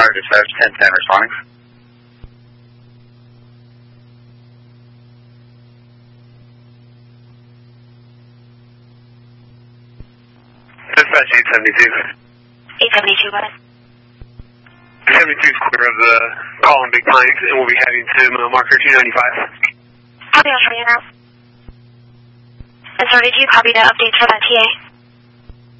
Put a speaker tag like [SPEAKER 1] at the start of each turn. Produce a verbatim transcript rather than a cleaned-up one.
[SPEAKER 1] Tower, dispatch ten ten responding.
[SPEAKER 2] Dispatch eight seventy-two.
[SPEAKER 3] eight seventy-two, what?
[SPEAKER 2] seventy-two is clear of the call on Big Pines, and we'll be heading to uh, marker two ninety-five.
[SPEAKER 3] Copy, I'll show you now. And sir, did you copy the updates for that T A?